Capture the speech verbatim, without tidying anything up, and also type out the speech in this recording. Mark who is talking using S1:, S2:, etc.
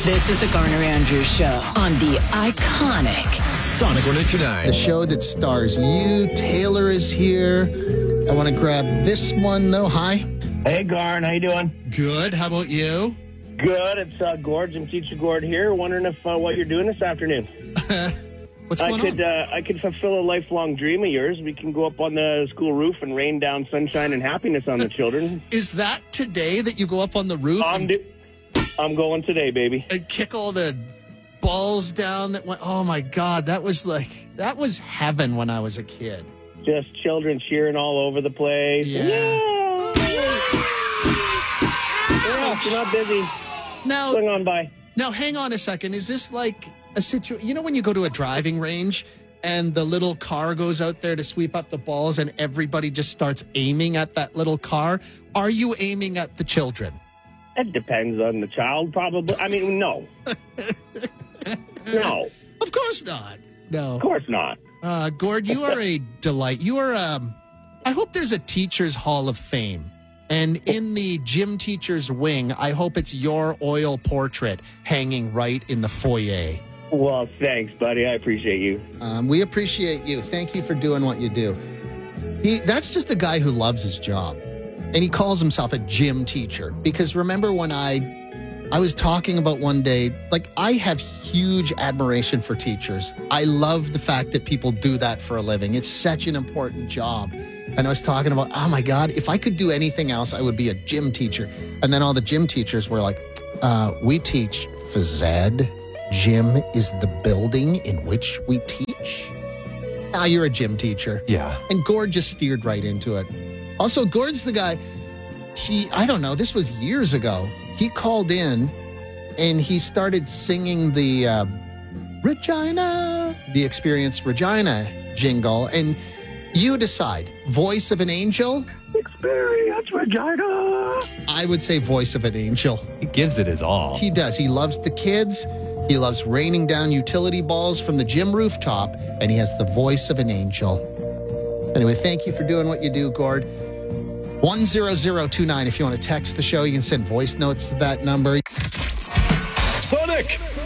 S1: This is the Garner Andrews Show on the iconic
S2: Sonic one eighty-nine.
S3: The show that stars you. Taylor is here. I want to grab this one, though. Hi.
S4: Hey, Garn. How you doing?
S3: Good. How about you?
S4: Good. It's uh, Gord, Jim Teacher Gord here. Wondering if uh, what you're doing this afternoon.
S3: What's
S4: I
S3: going
S4: could
S3: on?
S4: uh, I could fulfill a lifelong dream of yours. We can go up on the school roof and rain down sunshine and happiness on the children.
S3: Is that today that you go up on the roof
S4: I'm,
S3: and,
S4: do- I'm going today, baby.
S3: and kick all the balls down that went? Oh, my God. That was like, that was heaven when I was a kid.
S4: Just children cheering all over the place.
S3: Yeah.
S4: Yeah. Yeah, if you're not busy,
S3: Now,
S4: swing on by.
S3: now, hang on a second. Is this like a situation? You know when you go to a driving range and the little car goes out there to sweep up the balls and everybody just starts aiming at that little car? Are you aiming at the children?
S4: It depends on the child, probably. I mean, no. No,
S3: Of course not. No.
S4: of course not.
S3: Uh, Gord, you are a delight. You are, um, I hope there's a Teachers Hall of Fame. And in the gym teacher's wing, I hope it's your oil portrait hanging right in the foyer.
S4: Well, thanks, buddy. I appreciate you.
S3: Um, we appreciate you. Thank you for doing what you do. He, that's just a guy who loves his job. And he calls himself a gym teacher. Because remember when I I was talking about one day, like I have huge admiration for teachers. I love the fact that people do that for a living. It's such an important job. And I was talking about, oh my God, if I could do anything else, I would be a gym teacher. And then all the gym teachers were like, uh, we teach phys ed. Gym is the building in which we teach. Now you're a gym teacher.
S2: Yeah.
S3: And Gord just steered right into it. Also, Gord's the guy, he, I don't know, this was years ago. He called in and he started singing the uh, Regina, the Experience Regina jingle. And you decide, voice of an angel?
S4: Experience Regina.
S3: I would say voice of an angel.
S2: He gives it his all.
S3: He does. He loves the kids. He loves raining down utility balls from the gym rooftop. And he has the voice of an angel. Anyway, thank you for doing what you do, Gord. one zero zero two nine. If you want to text the show, you can send voice notes to that number.
S2: Sonic